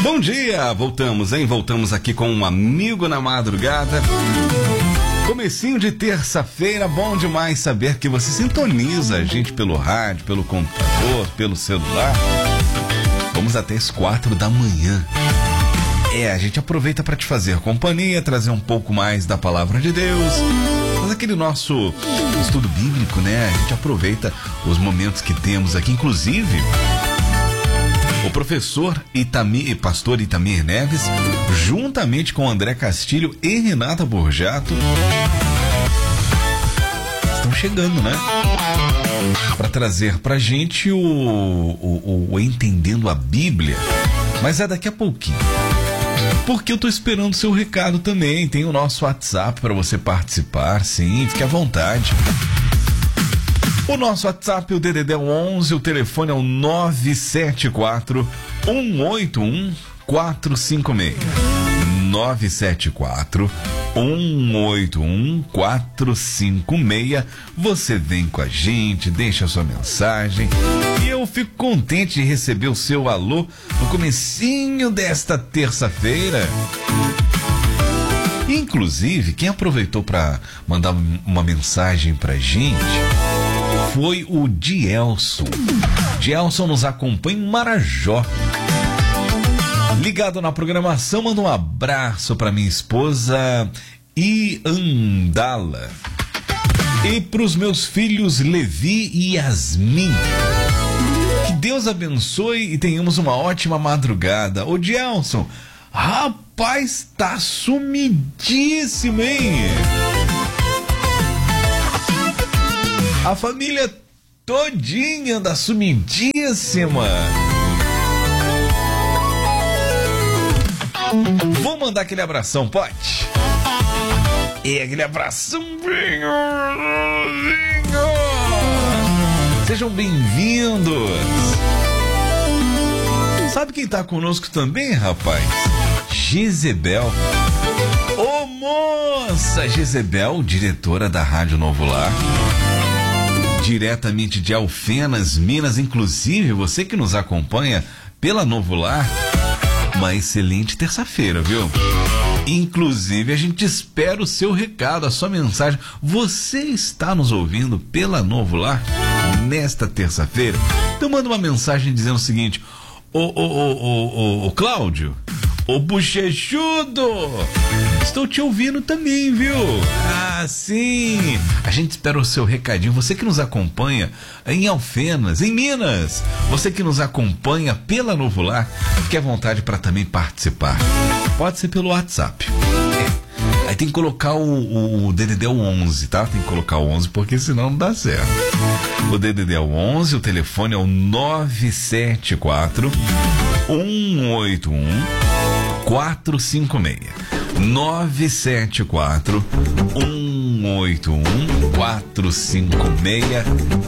Bom dia, voltamos, hein? Voltamos aqui com um amigo na madrugada. Comecinho de terça-feira, bom demais saber que você sintoniza a gente pelo rádio, pelo computador, pelo celular. Vamos até as 4 da manhã. A gente aproveita para te fazer companhia, trazer um pouco mais da palavra de Deus. Mas aquele nosso estudo bíblico, né? A gente aproveita os momentos que temos aqui, inclusive o professor pastor Itamir Neves, juntamente com André Castilho e Renata Borjato, estão chegando, né? Para trazer pra gente o Entendendo a Bíblia. Mas é daqui a pouquinho. Porque eu tô esperando o seu recado também. Tem o nosso WhatsApp para você participar, sim, fique à vontade. O nosso WhatsApp, o DDD é 11, o telefone é o 974 181 456. 974 181 456. Você vem com a gente, deixa a sua mensagem e eu fico contente de receber o seu alô no comecinho desta terça-feira. Inclusive, quem aproveitou para mandar uma mensagem pra gente foi o Dielson. Dielson nos acompanha em Marajó. Ligado na programação, manda um abraço para minha esposa Iandala e para os meus filhos Levi e Yasmin. Que Deus abençoe e tenhamos uma ótima madrugada. Ô Dielson, rapaz, tá sumidíssimo, hein? A família todinha anda sumidíssima. Vou mandar aquele abração, pode? Aquele abração. Sejam bem-vindos. Sabe quem tá conosco também, rapaz? Jezebel. Ô moça, Jezebel, diretora da Rádio Novo Lar, diretamente de Alfenas, Minas. Inclusive, você que nos acompanha pela Novo Lar, uma excelente terça-feira, viu? Inclusive, a gente espera o seu recado, a sua mensagem. Você está nos ouvindo pela Novo Lar nesta terça-feira? Então manda uma mensagem dizendo o seguinte: Ô Cláudio, ô bochechudo, estou te ouvindo também, viu? Ah, sim! A gente espera o seu recadinho. Você que nos acompanha em Alfenas, em Minas, você que nos acompanha pela Novo Lar, fique à vontade para também participar. Pode ser pelo WhatsApp. Aí tem que colocar o DDD 11, tá? Tem que colocar o 11 porque senão não dá certo. O DDD 11, o telefone é o 974 181 456. 974 181 456.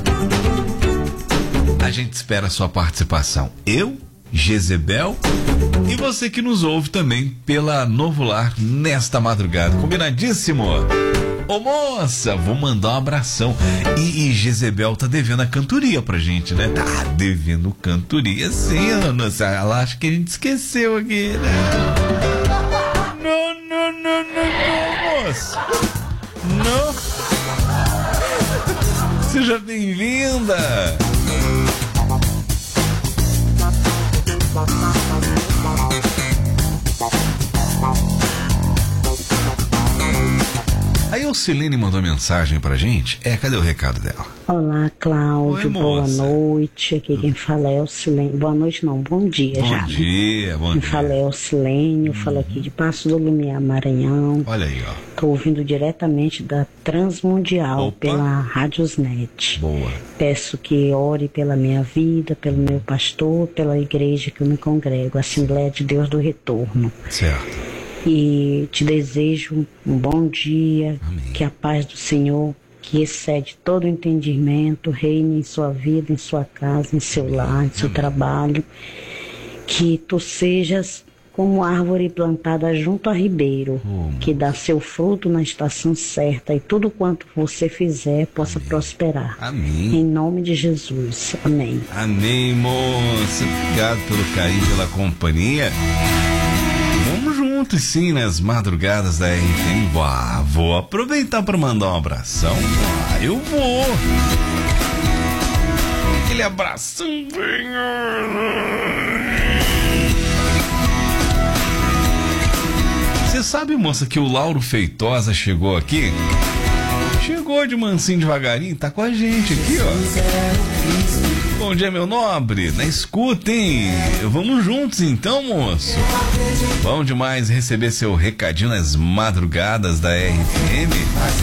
A gente espera a sua participação. Eu, Jezebel e você que nos ouve também pela Novo Lar nesta madrugada. Combinadíssimo? Ô moça, vou mandar um abração. E Jezebel tá devendo a cantoria pra gente, né? Tá devendo cantoria, sim, nossa. Ela acha que a gente esqueceu aqui, né? Não, moça. Não. Seja bem-vinda. Aí o Silene mandou mensagem pra gente. Cadê o recado dela? Olá, Cláudio. Oi, boa noite. Aqui quem fala é o Silene. Boa noite não, bom dia já. Bom dia, bom dia. Quem fala é o Silene, eu falo aqui de Passo do Lumiar, Maranhão. Olha aí, ó. Tô ouvindo diretamente da Transmundial. Opa. Pela Radiosnet. Boa. Peço que ore pela minha vida, pelo meu pastor, pela igreja que eu me congrego, Assembleia de Deus do Retorno. Certo. E te desejo um bom dia. Amém. Que a paz do Senhor, que excede todo o entendimento, reine em sua vida, em sua casa, em seu lar, em seu trabalho. Que tu sejas como árvore plantada junto a ribeiro, que dá seu fruto na estação certa e tudo quanto você fizer possa prosperar. Amém. Em nome de Jesus. Amém. Amém, moça. Obrigado pelo carinho, pela companhia. Vamos juntos, sim, nas madrugadas da RTM. Vou aproveitar para mandar um abração. Eu vou. Aquele abração. Você sabe, moça, que o Lauro Feitosa chegou aqui? Chegou de mansinho devagarinho, tá com a gente aqui, ó. Bom dia, meu nobre. Na escuta, hein? Vamos juntos então, moço. Bom demais receber seu recadinho nas madrugadas da RTM.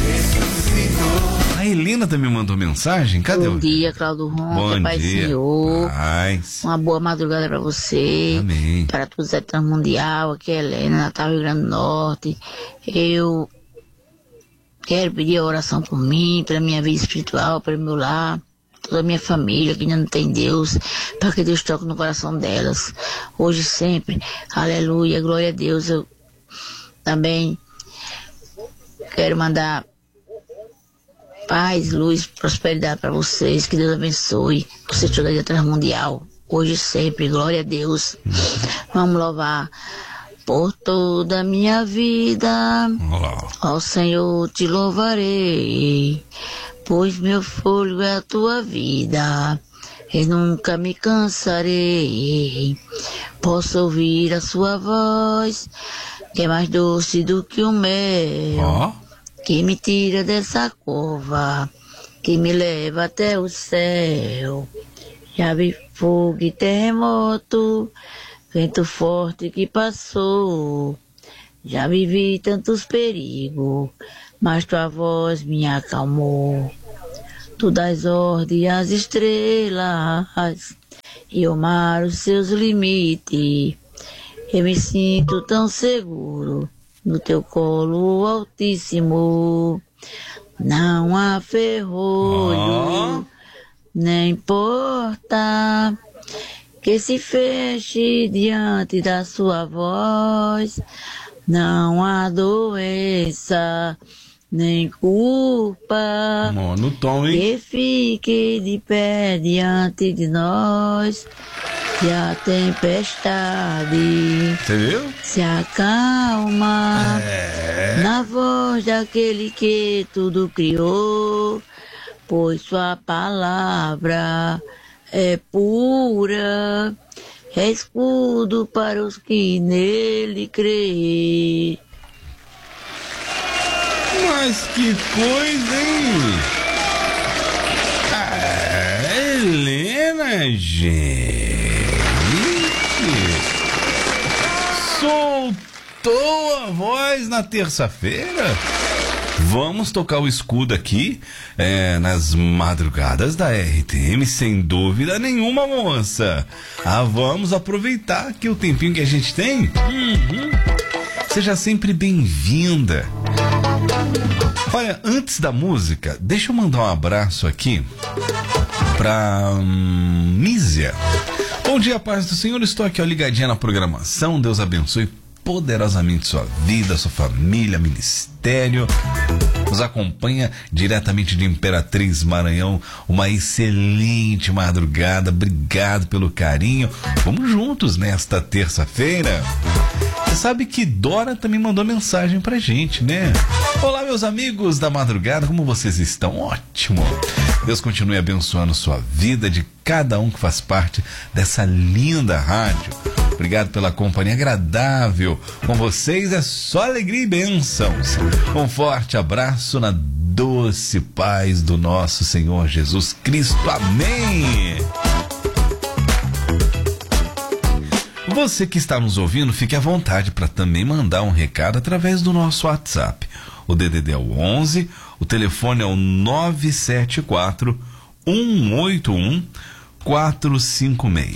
A Helena também mandou mensagem. Cadê? Bom dia, Claudio Ron. Bom Pai dia. Senhor. Paz. Uma boa madrugada para você. Amém. Para todos da Transmundial. Aqui é Helena, Natal, Rio Grande do Norte. Eu quero pedir a oração por mim, pela minha vida espiritual, pelo meu lar, toda a minha família que ainda não tem Deus, para que Deus toque no coração delas. Hoje e sempre. Aleluia, glória a Deus. Eu também quero mandar paz, luz, prosperidade para vocês, que Deus abençoe vocês toda a Transmundial, hoje e sempre, glória a Deus. Vamos louvar por toda a minha vida, ó Senhor te louvarei, pois meu fôlego é a tua vida, e nunca me cansarei, posso ouvir a sua voz, que é mais doce do que o mel, que me tira dessa cova, que me leva até o céu. Já vi fogo e terremoto, vento forte que passou. Já vivi tantos perigos, mas tua voz me acalmou. Tu dás ordem às estrelas e o mar os seus limites. Eu me sinto tão seguro no teu colo altíssimo, não há ferrolho, nem porta que se feche diante da sua voz, não há doença, nem culpa no tom, hein? que fique de pé diante de nós. E a tempestade, você viu? Se acalma na voz daquele que tudo criou, pois sua palavra é pura, é escudo para os que nele creem. Mas que coisa, hein? Helena, gente. Soltou a voz na terça-feira. Vamos tocar o escudo aqui nas madrugadas da RTM, sem dúvida nenhuma, moça. Vamos aproveitar aqui o tempinho que a gente tem. Seja sempre bem-vinda. Olha, antes da música, deixa eu mandar um abraço aqui pra Mísia. Bom dia, paz do Senhor. Estou aqui, ó, ligadinha na programação. Deus abençoe poderosamente sua vida, sua família, ministério. Nos acompanha diretamente de Imperatriz, Maranhão. Uma excelente madrugada. Obrigado pelo carinho. Vamos juntos nesta terça-feira. Você sabe que Dora também mandou mensagem pra gente, né? Olá, meus amigos da madrugada, como vocês estão? Ótimo! Deus continue abençoando sua vida, de cada um que faz parte dessa linda rádio. Obrigado pela companhia agradável. Com vocês é só alegria e bênçãos. Um forte abraço na doce paz do nosso Senhor Jesus Cristo. Amém! Você que está nos ouvindo, fique à vontade para também mandar um recado através do nosso WhatsApp. O DDD é o 11, o telefone é o 974 181 456.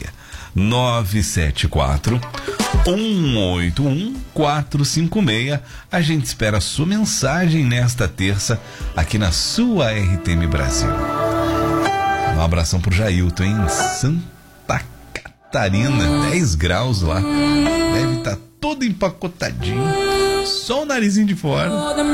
974 181 456. A gente espera a sua mensagem nesta terça aqui na sua RTM Brasil. Um abração pro Jailton em Santa Catarina, 10 graus lá. Deve estar todo empacotadinho, só o narizinho de fora.